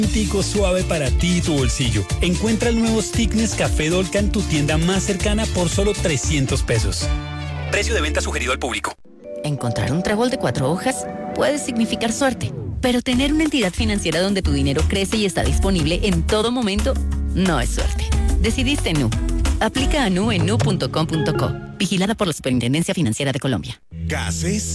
Tico suave para ti y tu bolsillo. Encuentra el nuevo stick Nescafé Dolca en tu tienda más cercana por solo 300 pesos. Precio de venta sugerido al público. Encontrar un trébol de 4 hojas puede significar suerte, pero tener una entidad financiera donde tu dinero crece y está disponible en todo momento no es suerte. Decidiste Nu. Aplica a Nu en nu.com.co. Vigilada por la Superintendencia Financiera de Colombia. Gases